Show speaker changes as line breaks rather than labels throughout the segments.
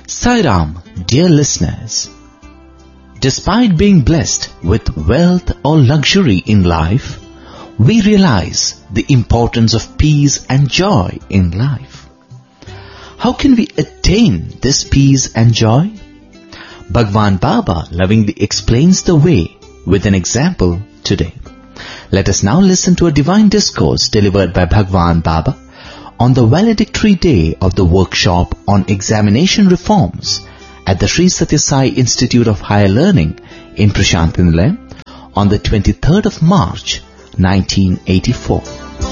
Sai Ram, dear listeners. Despite being blessed with wealth or luxury in life, we realize the importance of peace and joy in life. How can we attain this peace and joy? Bhagwan Baba lovingly explains the way with an example today. Let us now listen to a divine discourse delivered by Bhagwan Baba on the valedictory day of the workshop on examination reforms at the Sri Satya Sai Institute of Higher Learning in Prashanthi Nilayam on the 23rd of March, 1984.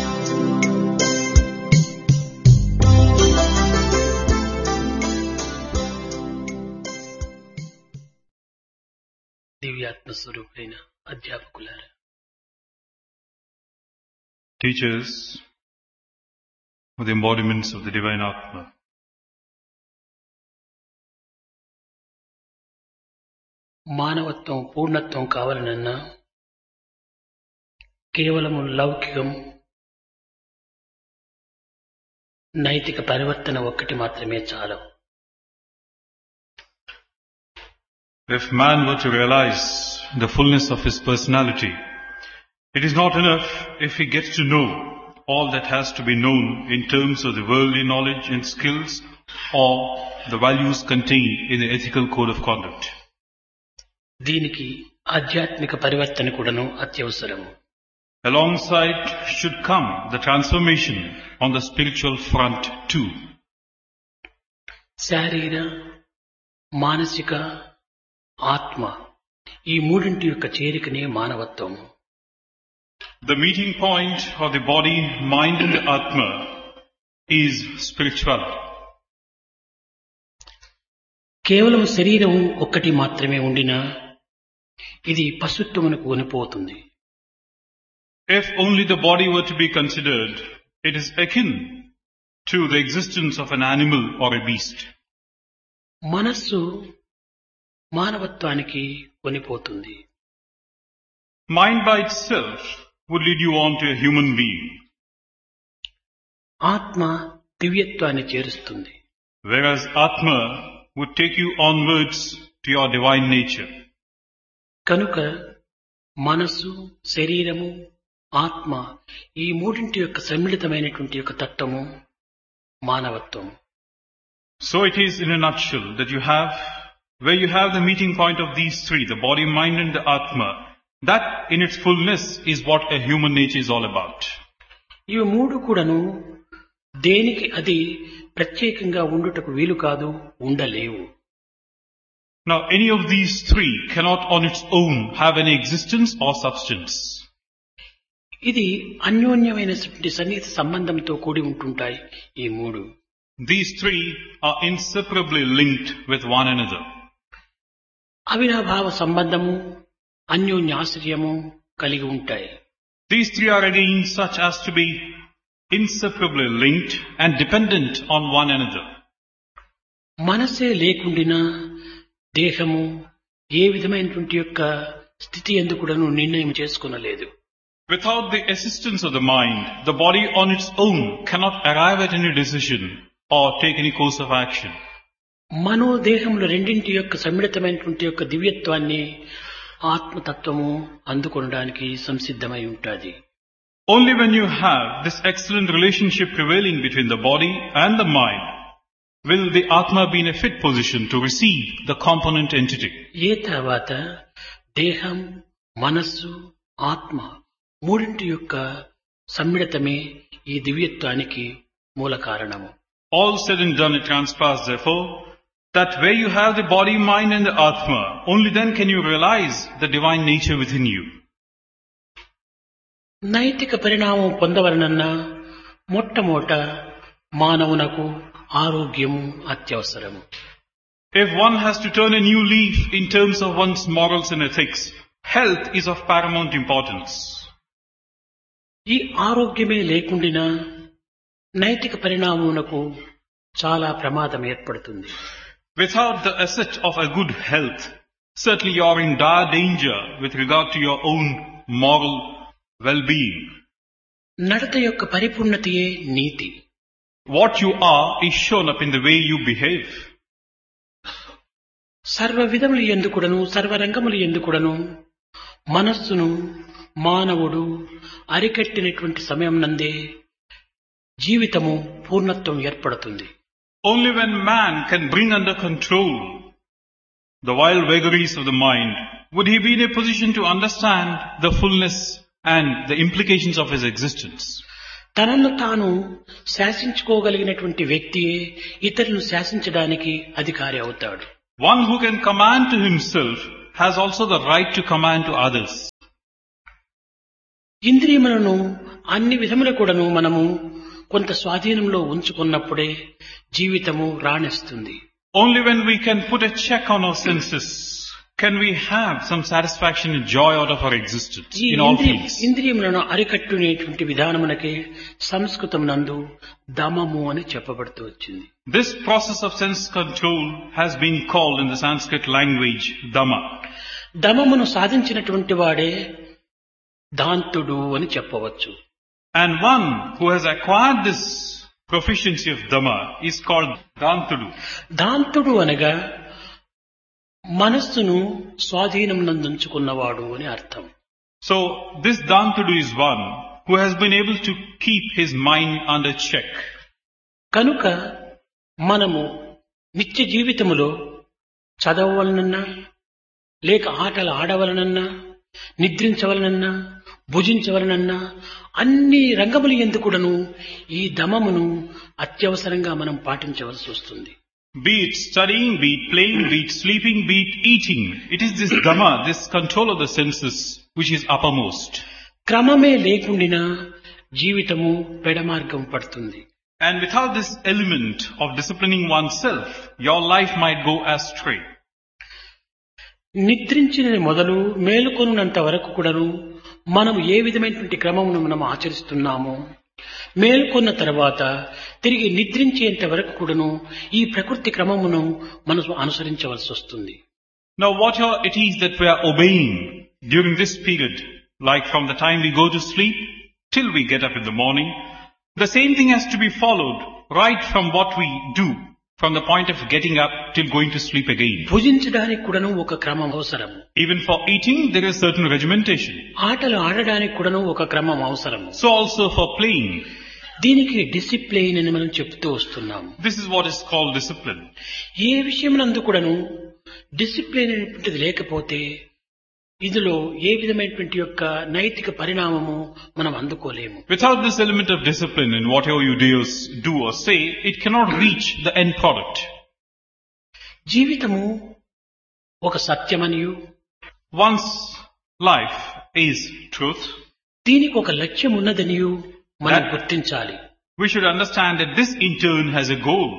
దివ్యాత్మ స్వరూపులైన అధ్యాపకులారా,
teachers of the embodiments of the divine Atma,
మానవత్వం పూర్ణత్వం కావాలనన్నా కేవలము లౌకికం నైతిక పరివర్తన ఒక్కటి మాత్రమే చాలవు.
if man were to realize the fullness of his personality, it is not enough if he gets to know all that has to be known in terms of the worldly knowledge and skills or the values contained in the ethical code of conduct.
దీనికి ఆధ్యాత్మిక పరివర్తన కూడాను అత్యవసరము.
Alongside should come the transformation on the spiritual front too.
శారీర, మానసిక, ఆత్మ ఈ మూడింటి యొక్క చేరికనే మానవత్వం.
The meeting point of the body, mind and the Atma is spirituality.
కేవలం శరీరం ఒక్కటి మాత్రమే ఉండినా ఇది పశుత్వమునకు కొనిపోతుంది.
If only the body were to be considered, it is akin to the existence of an animal or a beast.
మనస్సు మానవత్వానికి కొనిపోతుంది.
Mind by itself would lead you on to a human being,
ఆత్మ దివ్యత్వాన్ని చేరుస్తుంది.
whereas Atma would take you onwards to your divine nature.
కనుక మనస్సు, శరీరము, ఆత్మ ఈ మూడింటి యొక్క సమ్మిళితమైనటువంటి యొక్క తత్వము మానవత్వం.
So it is in a nutshell that where you have the meeting point of these three, the body, mind and the Atma, that in its fullness is what a human nature is all about.
ఇవి మూడు కూడాను దేనికి అది ప్రత్యేకంగా ఉండుటకు వీలు కాదు, ఉండలేవు.
Now any of these three cannot on its own have any existence or substance.
ఇది అన్యోన్యమైనటువంటి సన్నిహిత సంబంధంతో కూడి ఉంటుంటాయి ఈ మూడు.
These three are inseparably linked with one another.
అవినాభావ సంబంధము, అన్యోన్యాశ్రయము కలిగి ఉంటాయి.
These three are again such as to be inseparably linked and dependent on one another.
మనసే లేకుండినా దేహము ఏ విధమైనటువంటి యొక్క స్థితి ఎందుకు కూడాను నిర్ణయం చేసుకొనలేదు.
Without the assistance of the mind, the body on its own cannot arrive at any decision or take any course of action.
మనోదేహముల రెండింటి యొక్క సమ్మిళితమైనటువంటి యొక్క దివ్యత్వాన్ని ఆత్మతత్వము అందుకొనడానికి సంసిద్ధమై ఉంటుంది.
Only when you have this excellent relationship prevailing between the body and the mind will the Atma be in a fit position to receive the component entity.
ఏ తర్వాత దేహం, మనస్సు, ఆత్మ మూడింటి యొక్క సమ్మిళితమే ఈ దివ్యత్వానికి మూల కారణము.
All said and done, it transpires therefore that where you have the body, mind and the Atma, only then can you realize the divine nature within you.
నైతిక పరిణామం పొందవలనన్నా మొట్టమొదట మానవునకు ఆరోగ్యము అత్యవసరము.
If one has to turn a new leaf in terms of one's morals and ethics, health is of paramount importance.
ఈ ఆరోగ్యమే లేకుండినా నైతిక పరిణామమునకు చాలా ప్రమాదం ఏర్పడుతుంది.
Without the asset of a good health, certainly you are in dire danger with regard to your own moral well-being.
నడత యొక్క పరిపూర్ణతయే నీతి.
What you are is shown up in the way you behave.
సర్వ విధములు ఎందుకుడను సర్వరంగములు ఎందుకుడను మనస్సును మానవుడు అరికట్టినటువంటి సమయం నందే జీవితము పూర్ణత్వం ఏర్పడుతుంది.
Only when man can bring under control the wild vagaries of the mind would he be in a position to understand the fullness and the implications of his existence.
తనను తాను శాసించుకోగలిగినటువంటి వ్యక్తియే ఇతరులను శాసించడానికి అధికారి అవుతాడు.
One who can command to himself has also the right to command to others.
ఇంద్రియములను అన్ని విధముల కూడాను మనము కొంత స్వాధీనంలో ఉంచుకున్నప్పుడే జీవితము రాణిస్తుంది.
Only when we can put a check on our senses can we have some satisfaction and joy out of our existence
ఈ
in all fields.
ఇంద్రియములను అరికట్టునేటువంటి విధానమునకే సంస్కృతం నందు దమము అని చెప్పబడుతూ వచ్చింది.
This process of sense control has been called in the Sanskrit language Dhamma.
దమమును సాధించినటువంటి వాడే దాంతుడు అని చెప్పవచ్చు.
And one who has acquired this proficiency of Dhamma is called Dantudu.
దాంతుడు అనగా మనస్సును స్వాధీనం నందుంచుకున్నవాడు అని అర్థం.
So this Dantudu is one who has been able to keep his mind under check.
కనుక మనము నిత్య జీవితములో చదవవలనన్నా లేక ఆటలు ఆడవలనన్నా నిద్రించవలనన్నా భుజించవలనన్నా అన్ని రంగములు ఎందుకుడను ఈ దమమును అత్యవసరంగా మనం పాటించవలసి వస్తుంది.
Be it studying, be it playing, be it sleeping, be it eating. It is this Dhamma, this control of the senses, which is uppermost.
క్రమమే లేకుండినా జీవితము పెడమార్గం పడుతుంది.
And without this element of disciplining oneself, your life might go astray.
నిద్రించిన మొదలు మేలుకొనున్నంత వరకు కూడాను మనం ఏ విధమైనటువంటి క్రమమును మనం ఆచరిస్తున్నామో మేల్కొన్న తర్వాత తిరిగి నిద్రించేంత వరకు కూడాను ఈ ప్రకృతి క్రమమును మనం అనుసరించవలసి వస్తుంది.
Now whatever it is that we are obeying during this period, like from the time we go to sleep till we get up in the morning, the same thing has to be followed right from what we do, from the point of getting up till going to sleep again.
భుజించడానికి కూడాను ఒక క్రమం అవసరం.
Even for eating there is certain regimentation.
ఆటలు ఆడడానికి కూడాను ఒక క్రమం అవసరం.
So also for playing.
దీనికి డిసిప్లిన్ అని మనం చెప్తూ వస్తున్నాం.
This is what is called discipline.
ఏ విషయమునందు కూడాను డిసిప్లిన్ అనేటువంటిది లేకపోతే ఇందులో ఏ విధమైనటువంటి యొక్క నైతిక పరిణామము మనం అందుకోలేము.
Without this element of discipline in whatever you do or say, it cannot reach the end product.
జీవితము ఒక సత్యమనియు
One's life is truth.
దీనికి ఒక లక్ష్యం ఉన్నదనియు మనం గుర్తించాలి.
We should understand that this in turn has a goal.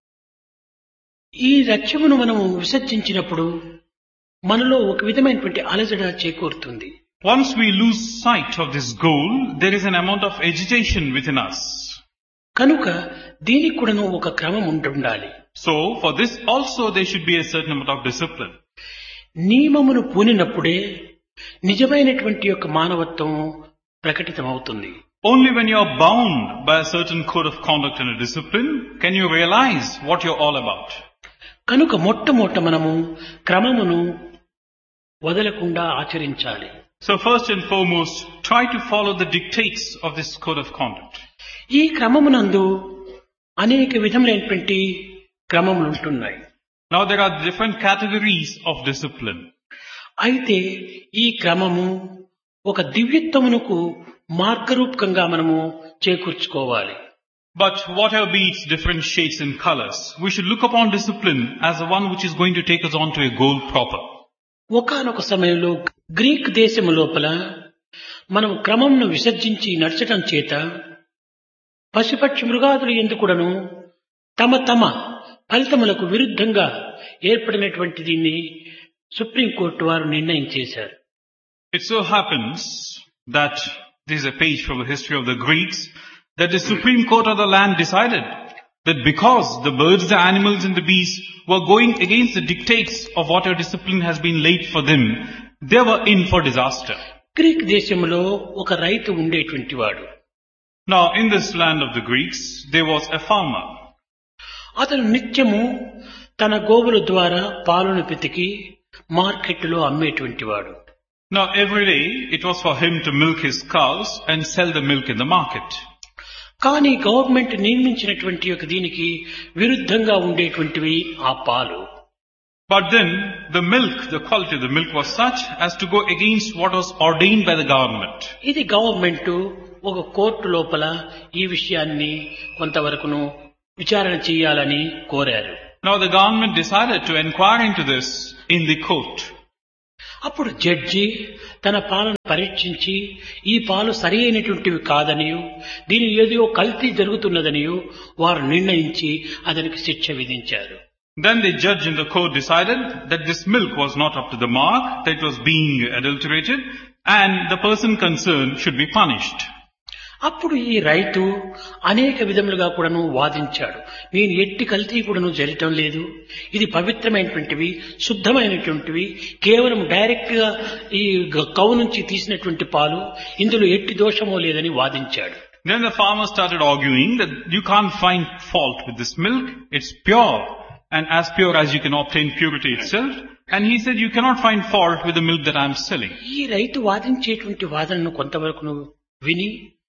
ఈ లక్ష్యమును మనము విసర్జించినప్పుడు మనలో ఒక విధమైనటువంటి అలజడ చేకూరుతుంది.
Once we lose sight of this goal, there is an amount of agitation within us.
కనుక దీనికి కూడాను ఒక క్రమం ఉండాలి.
So for this also there should be a certain amount of discipline.
నియమమును పూనినప్పుడే నిజమైనటువంటి యొక్క మానవత్వం ప్రకటితమవుతుంది.
Only when you are bound by a certain code of conduct and a discipline can you realize what you're all about.
కనుక మొట్టమొదట మనము క్రమమును వదలకుండా ఆచరించాలి.
So first and foremost, try to follow the dictates of this code of conduct.
ఈ క్రమమునందు అనేక విధములైనటువంటి క్రమములు ఉంటున్నాయి.
Now there are different categories of discipline.
అయితే ఈ క్రమము ఒక దివ్యత్వమునకు మార్గరూపకంగా మనము చేకూర్చుకోవాలి.
But whatever be its different shades and colors, we should look upon discipline as the one which is going to take us on to a goal proper.
ఒకానొక సమయంలో Greek దేశము లోపల మనం క్రమంను విసర్జించి నడచటం చేత పశుపక్షి మృగాదులు ఎందుకుడను తమ తమ ఫలితములకు విరుద్ధంగా ఏర్పడినటువంటి దీన్ని సుప్రీంకోర్టు వారు నిర్ణయం చేశారు.
It so happens that this is a page from the history of the Greeks, that the Supreme Court of the land decided that because the birds, the animals and the beasts were going against the dictates of whatever discipline has been laid for them, they were in for disaster.
Greek దేశంలో ఒక రైతు ఉండేటువంటి వాడు.
Now in this land of the Greeks, there was a farmer.
అతను నిత్యము తన గోవుల ద్వారా పాలను పితికి మార్కెట్లో అమ్మేటువంటి వాడు.
Now every day it was for him to milk his cows and sell the milk in the market.
కానీ గవర్నమెంట్ నియమించినటువంటి ఒక దీనికి విరుద్ధంగా ఉండేటువంటివి ఆ పాలు.
But then the milk, the quality of the milk was such as to go against what was ordained by the government.
ఇది government ఒక court లోపల ఈ విషయాన్ని కొంతవరకును విచారణ చేయాలని కోరారు.
Now the government decided to inquire into this in the court.
అప్పుడు judge తన పాలను పరీక్షించి ఈ పాలు సరి అయినటువంటివి కాదనియో దీని ఏదో కల్తీ జరుగుతున్నదనియో వారు నిర్ణయించి అతనికి శిక్ష విధించారు.
Then the judge in the court decided that this milk was not up to the mark, that it was being adulterated, and the person concerned should be punished.
అప్పుడు ఈ రైతు అనేక విధములుగా కూడాను వాదించాడు. నేను ఎట్టి కల్తీ కూడాను జరగటం లేదు, ఇది పవిత్రమైనటువంటివి, శుద్ధమైనటువంటివి, కేవలం డైరెక్ట్ గా ఈ కౌ నుంచి తీసినటువంటి పాలు, ఇందులో ఎట్టి దోషమో లేదని వాదించాడు.
Then the farmer started arguing that you can't find fault with this milk, it's pure, and as pure as you can obtain purity itself. And he said you cannot find fault with the milk that I am selling.
ఈ రైతు వాదించేటువంటి వాదనను కొంతవరకు విని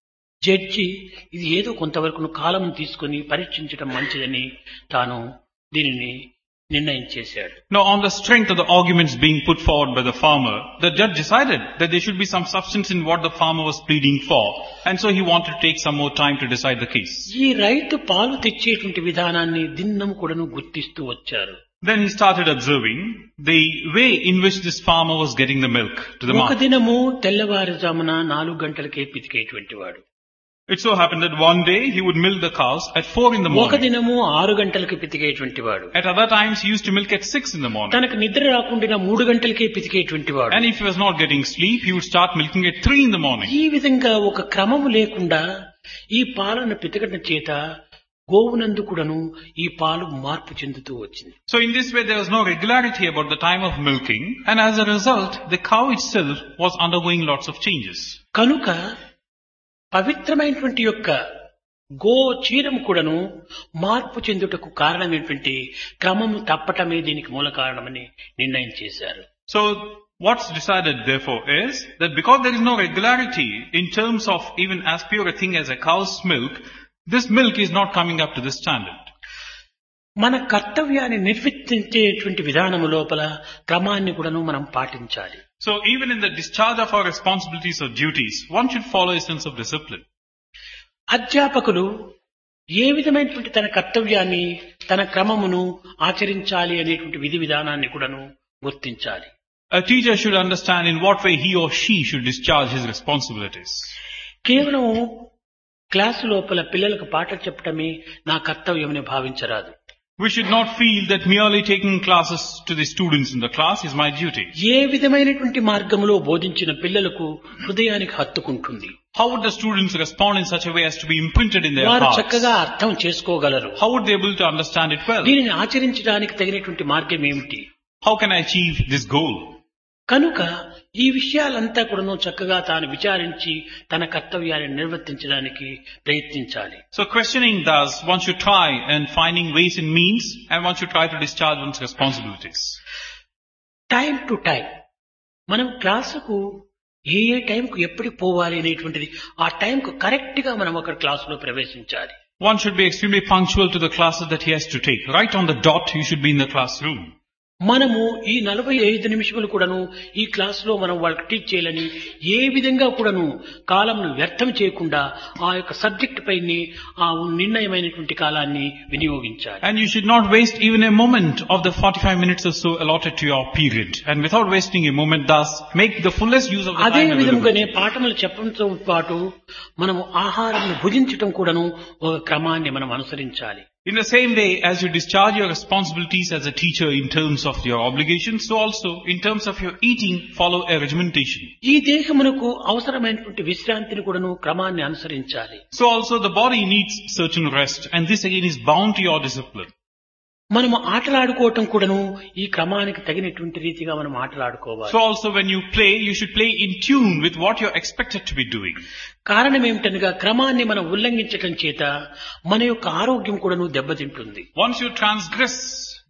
judge ఇది ఏదో కొంతవరకు కాలం తీసుకుని పరీక్షించడం మంచిదని తాను దీనిని నిర్ణయం చేశాడు.
Now on the strength of the arguments being put forward by the farmer, the judge decided that there should be some substance in what the farmer was pleading for, and so he wanted to take some more time to decide the case.
ఈ రైతు పాలు తెచ్చేటువంటి విధానాన్ని దినం కూడాను గుర్తిస్తూ వచ్చారు.
Then he started observing the way in which this farmer was getting the milk to the
ఒక
market.
దినము తెల్లవారుజామున 4 గంటలకే పితికేటువంటి వాడు.
It so happened that one day he would milk the cows at 4 in the
ఒక
morning.
దినము 6 గంటలకి పితికేటువంటి వాడు.
At other times he used to milk at 6 in the morning.
తనకు నిద్ర రాకుండా 3 గంటలకే పితికేటువంటి వాడు.
And if he was not getting sleep, he would start milking at 3 in the morning.
ఈ విధంగా ఒక క్రమము లేకుండా ఈ పాలను పితకడం చేత గోవునందు కూడాను ఈ పాలు మార్పు చెందుతూ వచ్చింది.
So in this way there was no regularity about the time of milking, and as a result the cow itself was undergoing lots of changes.
కనుక పవిత్రమైనటువంటి యొక్క గో క్షీరం కూడాను మార్పు చెందుటకు కారణమైనటువంటి క్రమము తప్పటమే దీనికి మూల కారణమని నిర్ణయం చేశారు.
So what's decided therefore is that because there is no regularity in terms of even as pure a thing as a cow's milk, this milk is not coming up to the standard.
మన కర్తవ్యాన్ని నిర్వర్తించేటువంటి విధానము లోపల క్రమాన్ని కూడాను మనం పాటించాలి.
So even in the discharge of our responsibilities or duties, one should follow a sense of discipline.
అధ్యాపకులు ఏ విధమైనటువంటి తన కర్తవ్యాన్ని తన క్రమమును ఆచరించాలి అనేటువంటి విధి విధానాన్ని కూడాను గుర్తించాలి.
A teacher should understand in what way he or she should discharge his responsibilities.
కేవలం క్లాసు లోపల పిల్లలకు పాఠం చెప్పడమే నా కర్తవ్యమని భావించరాదు.
We should not feel that merely taking classes to the students in the class is my duty.
ఏ విధమైనటువంటి మార్గంలో బోధించిన పిల్లలకు హృదయానికి హత్తుకుంటుంది.
How would the students respond in such a way as to be imprinted in their
వారు
hearts?
చక్కగా అర్థం చేసుకోగలరు.
How would they be able to understand it well?
దీనిని ఆచరించడానికి తగినటువంటి మార్గం ఏమిటి?
How can I achieve this goal?
కనుక ఈ విషయాలంతా కూడాను చక్కగా తాను విచారించి తన కర్తవ్యాన్ని నిర్వర్తించడానికి ప్రయత్నించాలి.
So questioning thus, one should try and finding ways and means, and one should try to discharge one's responsibilities.
Time to time మనం క్లాసుకు ఏ టైంకు ఎప్పటికి పోవాలి అనేటువంటిది ఆ టైంకు కరెక్ట్ గా మనం ఒక క్లాసులో ప్రవేశించాలి.
One should be extremely punctual to the classes that he has to take. Right on the dot, you should be in the classroom.
మనము ఈ 45 నిమిషములు కూడాను ఈ క్లాస్ లో మనం వాళ్ళకి టీచ్ చేయాలని ఏ విధంగా కూడాను కాలంను వ్యర్థం చేయకుండా ఆ యొక్క సబ్జెక్ట్ పైన ఆ నిర్ణయమైనటువంటి కాలాన్ని వినియోగించాలి.
And you should not waste even a moment of the 45 minutes or so allotted to your period. And without wasting a moment, thus make the fullest use of the
అదే
time available.
విధంగానే పాఠములు చెప్పడంతో పాటు మనము ఆహారాన్ని భుజించడం కూడాను ఒక క్రమాన్ని మనం అనుసరించాలి.
In the same way as you discharge your responsibilities as a teacher in terms of your obligations, so also in terms of your eating, follow a regimentation.
ఈ దేహమునకు అవసరమైనటువంటి విశ్రాంతిని కూడాను క్రమాన్ని అనుసరించాలి.
So also the body needs certain rest, and this again is bound to your discipline.
మనము ఆటలాడుకోవటం కూడాను ఈ క్రమానికి తగినటువంటి రీతిగా మనం ఆటలాడుకోవాలి.
So also when you play, you should play in tune with what you're expected to be doing.
కారణం ఏమిటనగా క్రమాన్ని మనం ఉల్లంఘించటం చేత మన యొక్క ఆరోగ్యం కూడాను దెబ్బతింటుంది.
Once you transgress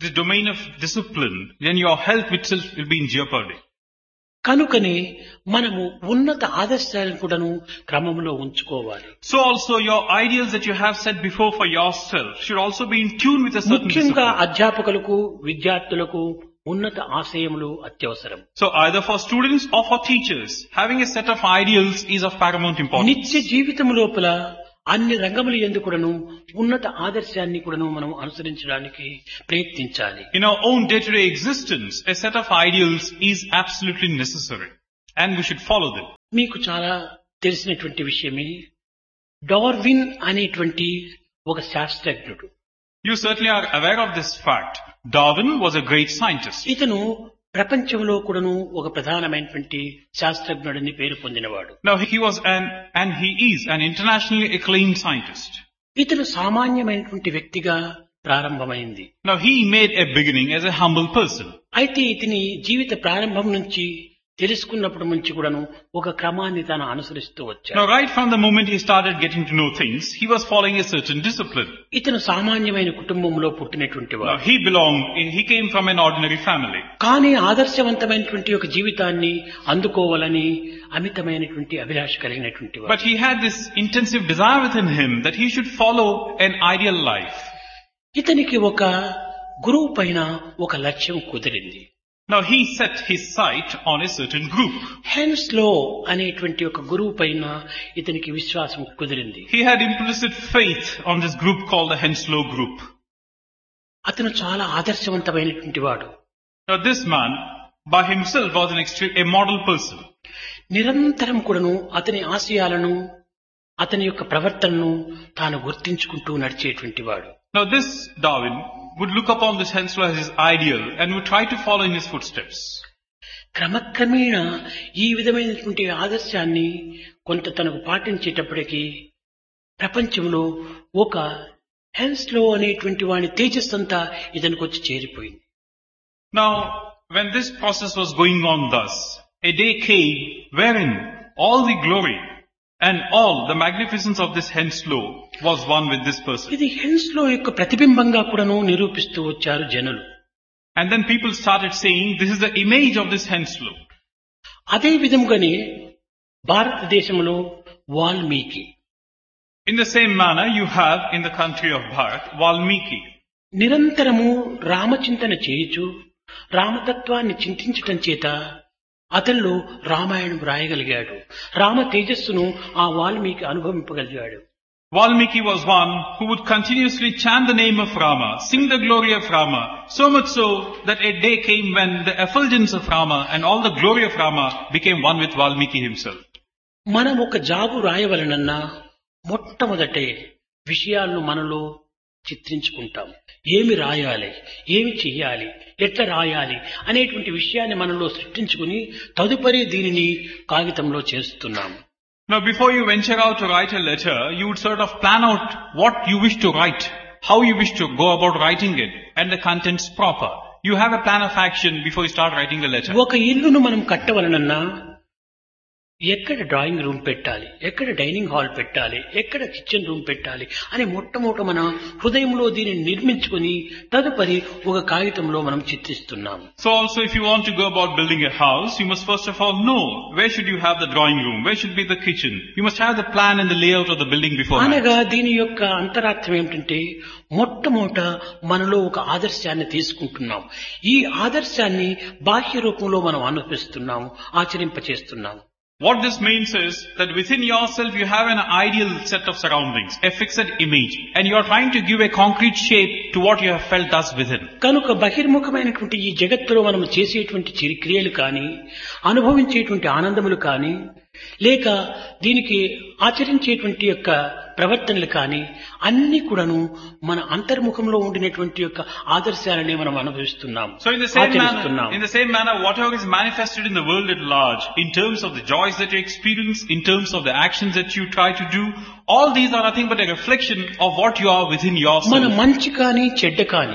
the domain of discipline, then your health itself will be in jeopardy.
కనుకనే మనము ఉన్నత ఆదర్శాలను కూడాను క్రమంలో ఉంచుకోవాలి.
So also your ideals that you have set before for yourself should also be in tune with a certain
ముఖ్యంగా
discipline.
అధ్యాపకులకు విద్యార్థులకు ఉన్నత ఆశయములు అత్యవసరం.
So either for students or for teachers, having a set of ideals is of paramount importance.
నిత్య జీవితం లోపల అన్ని రంగముల యందు కూడాను ఉన్నత ఆదర్శాన్ని కూడాను మనం అనుసరించడానికి ప్రయత్నించాలి.
In our own day-to-day existence, a set of ideals is absolutely necessary and we should follow them.
మీకు చాలా తెలిసినటువంటి విషయమే, డార్విన్ అనేటువంటి ఒక శాస్త్రజ్ఞుడు.
You certainly are aware of this fact. Darwin was a great scientist.
ఇతను ప్రపంచంలో కూడాను ఒక ప్రధానమైనటువంటి శాస్త్రజ్ఞుడిని పేరు పొందినవాడు.
Now he was and he is an internationally acclaimed scientist.
ఇతను సామాన్యమైనటువంటి వ్యక్తిగా ప్రారంభమైంది.
Now he made a beginning as a humble person.
అయితే ఇతని జీవిత ప్రారంభం నుంచి తెలుసుకున్నప్పటి నుంచి కూడాను ఒక క్రమాన్ని తాను అనుసరిస్తూ వచ్చాడు.
Now right from the moment he started getting to know things, he was following a certain discipline.
ఇతను సామాన్యమైన కుటుంబంలో పుట్టినటువంటి
Now
వాడు.
he came from an ordinary family.
కానీ ఆదర్శవంతమైనటువంటి ఒక జీవితాన్ని అందుకోవాలని అమితమైనటువంటి అభిలాష కలిగినటువంటి వాడు.
But he had this intensive desire within him that he should follow an ideal life.
ఇతనికి ఒక గురువు పైన ఒక లక్ష్యం కుదిరింది.
Now he set his sight on a certain group.
హెన్స్లో అనేటువంటి ఒక గురువు పైన ఇతనికి విశ్వాసం కుదిరింది.
He had implicit faith on this group called the Henslow group.
అతను చాలా ఆదర్శవంతమైనటువంటి వాడు.
Now this man by himself was a model person.
నిరంతరం కూడాను అతని ఆశయాలను, అతని యొక్క ప్రవర్తనను తాను గుర్తించుకుంటూ నడిచేటువంటి వాడు.
Now this Darwin would look upon this Henslow as his ideal and would try to follow in his footsteps.
క్రమక్రమేణా ఈ విధమైనటువంటి ఆదర్శాన్ని కొంత తనకు పాటించేటప్పటికీ ప్రపంచంలో ఒక హెన్స్లో అనేటువంటి వాని తేజస్సంతా ఇతనికి వచ్చి చేరిపోయింది.
Now when this process was going on thus, a day came wherein all the glory and all the magnificence of this Henslow was one with this person.
ఇది హెన్స్లో యొక్క ప్రతిబింబంగా కూడాను నిరూపిస్తూ వచ్చారు జనులు.
And then people started saying, this is the image of this Henslow.
అదే విధంగానే భారతదేశంలో Valmiki,
In the same manner you have in the country of Bharat, Valmiki.
నిరంతరము రామచింతన చేయుచు రామతత్వాన్ని చింతించటం చేత అతనిలో రామాయణం రాయగలిగాడు. రామ తేజస్సును ఆ Valmiki అనుభవింపగలిగాడు.
Valmiki was one who would continuously chant the name of Rama, sing the glory of Rama, so much so that a day came when the effulgence of Rama and all the glory of Rama became one with Valmiki himself.
మనం ఒక job రాయవలనన్నా మొట్టమొదటే విషయాలను మనలో చిత్రించుకుంటాం. ఏమి రాయాలి, ఏమి చెయ్యాలి, ఎట్లా రాయాలి అనేటువంటి విషయాన్ని మనలో సృష్టించుకుని తదుపరి దీనిని కాగితంలో చేస్తున్నాము.
Now before you venture out to write a letter, you would sort of plan out what you wish to write, how you wish to go about writing it, and the contents proper. You have a plan of action before you start writing the letter.
ఒక ఇల్లును మనం కట్టవలనన్నా ఎక్కడ drawing room పెట్టాలి, ఎక్కడ dining hall పెట్టాలి, ఎక్కడ kitchen room పెట్టాలి అని మొట్టమొదట మన హృదయంలో దీనిని నిర్మించుకుని తదుపరి ఒక కాగితంలో మనం చిత్రిస్తున్నాము.
So also if you want to go about building a house, you must first of all know where should you have the drawing room, where should be the kitchen. You must have the plan and the layout of the building beforehand.
అనగా దీని యొక్క అంతరార్థం ఏమిటంటే మొట్టమొదట మనలో ఒక ఆదర్శాన్ని తీసుకుంటున్నాం. ఈ ఆదర్శాన్ని బాహ్య రూపంలో మనం అనుభవిస్తున్నాము, ఆచరింపచేస్తున్నాము.
What this means is that within yourself you have an ideal set of surroundings, a fixed image, and you are trying to give a concrete shape to what you have felt thus within.
కనుక బహిర్ముఖమైనటువంటి ఈ జగత్తులో మనం చేసేటువంటి క్రియలు కానీ, అనుభవించేటువంటి ఆనందములు కానీ, లేక దీనికి ఆచరించేటువంటి యొక్క ప్రవర్తనలు కానీ అన్ని కూడాను మన అంతర్ముఖంలో ఉండినటువంటి యొక్క ఆదర్శాలనే మనం అనుభవిస్తున్నాము.
So in the same manner, whatever is manifested in the world at large, in terms of the joys that you experience, in terms of the actions that you try to do, all these are nothing but a reflection of what you are within yourself.
మన మంచి కానీ చెడ్డ కానీ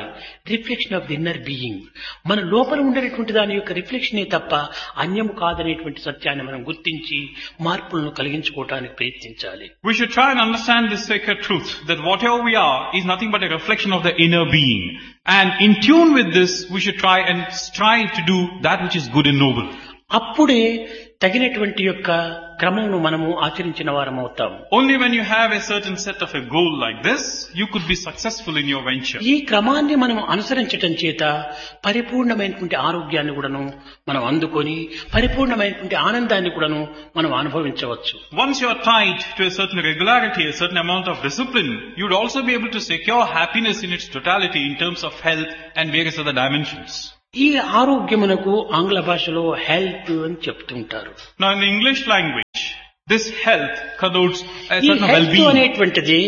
reflection of the inner being. మన లోపల ఉండేటువంటి దాని యొక్క రిఫ్లెక్షనే తప్ప అన్యము కాదనేటువంటి సత్యాన్ని మనం గుర్తించి మార్పులను కలిగించుకోవడానికి ప్రయత్నించాలి.
We should try and understand this sacred truth that whatever we are is nothing but a reflection of the inner being. And in tune with this, we should try and strive to do that which is good and noble.
అప్పుడే తగినటువంటి యొక్క క్రమమును మనము ఆచరించిన వారం అవుతాం.
Only when you have a certain set of a goal like this, you could be successful in your venture.
ఈ క్రమాన్ని మనం అనుసరించటం చేత పరిపూర్ణమైనటువంటి ఆరోగ్యాన్ని కూడాను మనం అందుకొని పరిపూర్ణమైనటువంటి ఆనందాన్ని కూడాను మనం అనుభవించవచ్చు.
Once you are tied to a certain regularity, a certain amount of discipline, you would also be able to secure happiness in its totality in terms of health and various other dimensions.
ఈ ఆరోగ్యమునకు ఆంగ్ల భాషలో health అని చెప్తుంటారు.
Now in the English language, this health connotes a
ఈ
certain
health
well-being.
అనేటువంటిది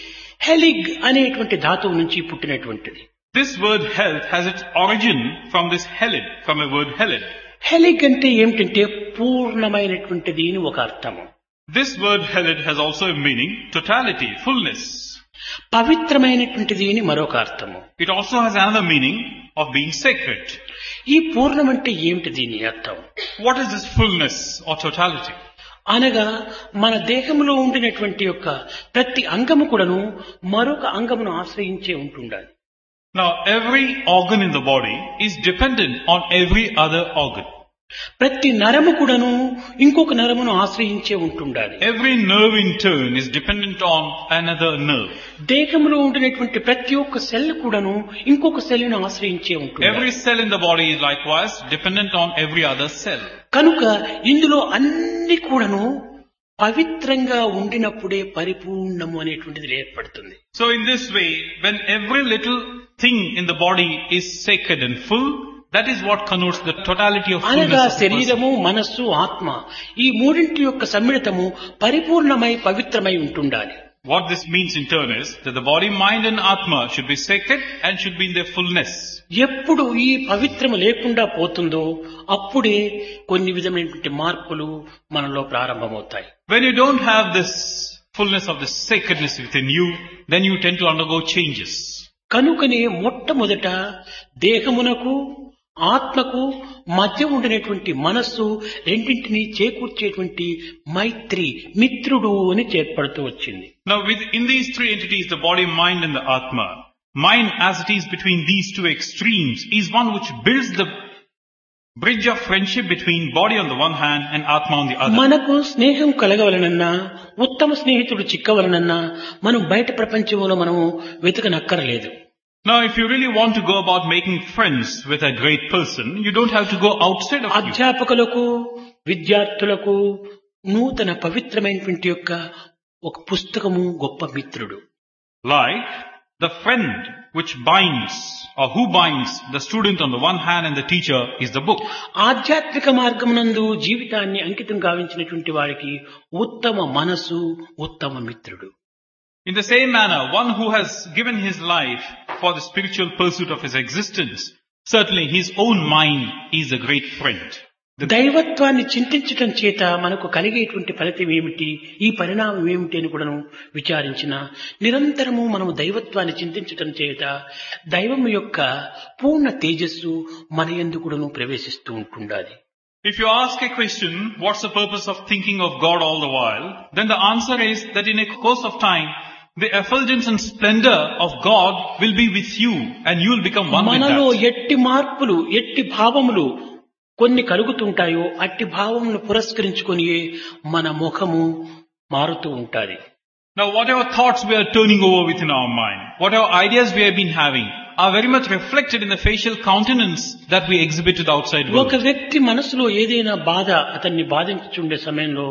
Heilig అనేటువంటి ధాతువు నుంచి పుట్టినటువంటిది.
This word health has its origin from this helid, from a word helid.
Heilig అంటే ఏమిటంటే పూర్ణమైనటువంటిది అని ఒక అర్థము.
This word helid has also a meaning, totality, fullness.
పవిత్రమైనటువంటిది అని మరొక అర్థము.
It also has another meaning of being sacred.
ఈ పూర్ణం అంటే ఏమిటి దీని అర్థం?
What is this fullness or totality?
అనగా మన దేహంలో ఉండినటువంటి యొక్క ప్రతి అంగము కూడాను మరొక అంగమును ఆశ్రయించే ఉంటుండాలి.
Now every organ in the body is dependent on every other organ.
ప్రతి నరము కూడాను ఇంకొక నరమును ఆశ్రయించే ఉంటుండాలి.
Every nerve in turn is dependent on another nerve.
దేహంలో ఉండినటువంటి ప్రతి ఒక్క సెల్ కూడాను ఇంకొక సెల్ ను ఆశ్రయించే ఉంటుంది.
Every cell in the body is likewise dependent on every other cell.
కనుక ఇందులో అన్ని కూడాను పవిత్రంగా ఉండినప్పుడే పరిపూర్ణము అనేటువంటిది ఏర్పడుతుంది.
So in this way, when every little thing in the body is sacred and full, that is what connotes the totality of fullness
అనగా
of the person.
శరీరము, మనస్సు, ఆత్మ ఈ మూడింటి యొక్క సమ్మిళితము పరిపూర్ణమై పవిత్రమై ఉంటుండాలి.
What this means in turn is that the body, mind and atma should be sacred and should be in their fullness.
ఎప్పుడు ఈ పవిత్రము లేకుండా పోతుందో అప్పుడే కొన్ని విధమైనటువంటి మార్పులు మనలో ప్రారంభమవుతాయి.
When you don't have this fullness of the sacredness within you, then you tend to undergo changes.
కనుకనే మొట్టమొదట దేహమునకు ఆత్మకు మధ్య ఉండినటువంటి మనస్సు రెండింటినీ చేకూర్చేటువంటి మైత్రి, మిత్రుడు అని చేర్పడుతూ వచ్చింది.
Now within these three entities, the body, mind and the atma, mind as it is between these two extremes is one which builds the bridge of friendship between body on the one hand and atma on the other.
మనకు స్నేహం కలగవలనన్నా, ఉత్తమ స్నేహితుడు చిక్కవలనన్నా మనం బయట ప్రపంచంలో మనము వెతకనక్కరలేదు.
Now if you really want to go about making friends with a great person, you don't have to go outside of you.
అధ్యాపకులకు, విద్యార్థులకు నూతన పవిత్రమైనటువంటి యొక్క ఒక పుస్తకము గొప్ప మిత్రుడు.
Like the friend which binds or who binds the student on the one hand and the teacher is the book.
ఆధ్యాత్మిక మార్గమునందు జీవితాన్ని అంకితం గావించినటువంటి వారికి ఉత్తమ మనసు, ఉత్తమ మిత్రుడు.
In the same manner, one who has given his life for the spiritual pursuit of his existence, certainly his own mind is a great friend.
దైవత్వాన్ని చింతించటం చేత మనకు కలిగేటువంటి ఫలితం ఏమిటి, ఈ పరిణామం ఏమిటి అని కూడాను విచారించిన నిరంతరము మనము దైవత్వాన్ని చింతించటం చేత దైవం యొక్క పూర్ణ తేజస్సు మన యందు కూడాను ప్రవేశిస్తూ ఉంటుండాలి.
If you ask a question, what's the purpose of thinking of God all the while, then the answer is that in a course of time, the effulgence and splendor of God will be with you and you will become one with
మనలో
that.
ఎట్టి మార్పులు, ఎట్టి భావములు కొన్ని కలుగుతుంటాయో అట్టి భావమును పురస్కరించుకొని మన ముఖము మారుతూ ఉంటాది.
Now whatever thoughts we are turning over within our mind, whatever ideas we have been having, are very much reflected in the facial countenance that we exhibit to the outside world.
ఒక వ్యక్తి మనసులో ఏదైనా బాధ అతన్ని బాధించుండే సమయంలో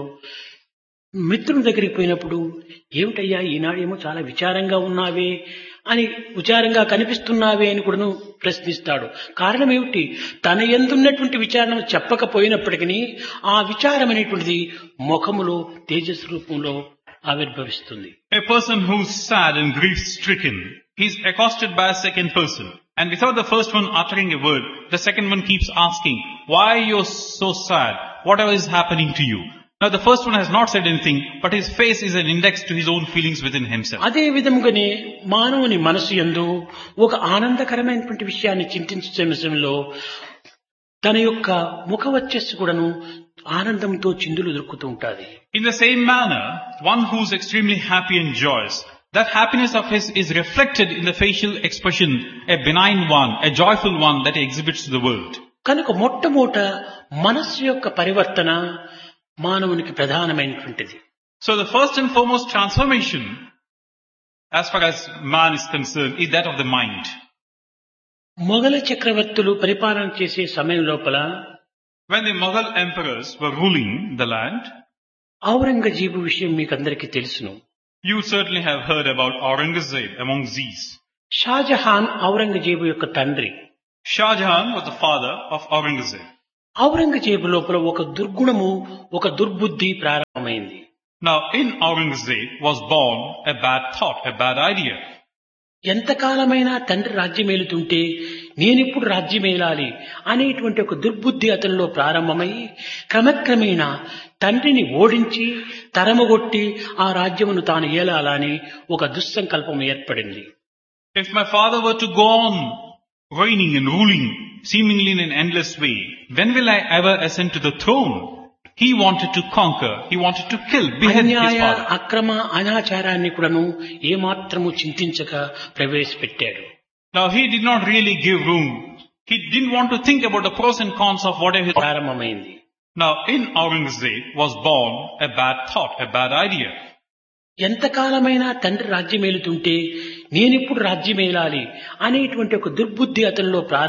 మిత్రుని దగ్గరికి పోయినప్పుడు ఏమిటయ్యా ఈనాడేమో చాలా విచారంగా ఉన్నావే అని, విచారంగా కనిపిస్తున్నావే అని కూడా ప్రశ్నిస్తాడు. కారణం ఏమిటి? తన యందున్నటువంటి విచారం చెప్పకపోయినప్పటికీ ఆ విచారం అనేటువంటిది ముఖములో తేజస్ రూపంలో ఆవిర్భవిస్తుంది.
A person who's sad and grief-stricken, he's accosted by a second person. And without the first one uttering a word, the second one keeps asking, why you're so sad? Whatever is happening to you? Now the first one has not said anything, but his face is an index to his own feelings within himself.
అదే విధముగానే మానవుని మనసు యందు ఒక ఆనందకరమైనటువంటి విషయాన్ని చింతించే సమయంలో తన యొక్క ముఖ వచ్చస్సు కూడాను ఆనందంతో చిందులు దొరుకుతూ ఉంటుంది.
In the same manner, one who is extremely happy and joyous, that happiness of his is reflected in the facial expression, a benign one, a joyful one that he exhibits to the world.
కనుక మొట్టమొదట మనస్సు యొక్క పరివర్తన మానవునికి ప్రధానమైనటువంటిది.
So the first and foremost transformation, as far as man is concerned, is that of the mind.
మొఘల చక్రవర్తులు పరిపాలన చేసే సమయం లోపల
When the Mughal emperors were ruling the land,
Aurangzeb విషయం మీకు అందరికీ తెలుసును.
you certainly have heard about Aurangzeb among these.
Shahjahan Aurangzeb యొక్క తండ్రి.
Shah Jahan was the father of Aurangzeb.
Aurangzeb లోపల ఒక దుర్గుణము, ఒక దుర్బుద్ధి ప్రారంభమైంది.
Now in Aurangzeb was born a bad thought, a bad idea.
ఎంతకాలమైనా తండ్రి రాజ్యమేలుతుంటే నేనిప్పుడు రాజ్యమేలాలి అనేటువంటి ఒక దుర్బుద్ధి అతనిలో ప్రారంభమై క్రమక్రమేణా తండ్రిని ఓడించి తరమగొట్టి ఆ రాజ్యమును తాను ఏలాలని ఒక దుస్సంకల్పం ఏర్పడింది.
If my father were to go on reigning and ruling seemingly in an endless way, when will I ever ascend to the throne? He wanted to conquer, he wanted to kill, behead his
అన్యాయ
father.
అక్రమ అనాచారాన్ని కూడాను ఏమాత్రము చింతించక ప్రవేశపెట్టాడు.
Now he did not really give room. He didn't want to think about the pros and cons of whatever.
ప్రారంభమైంది.
Now in Aurangzeb was born a bad thought, a bad idea.
ఎంతకాలమైనా తండ్రి రాజ్యమేలుతుంటే నేనిప్పుడు రాజ్యమేలాలి అనేటువంటి ఒక దుర్బుద్ధి అతనిలో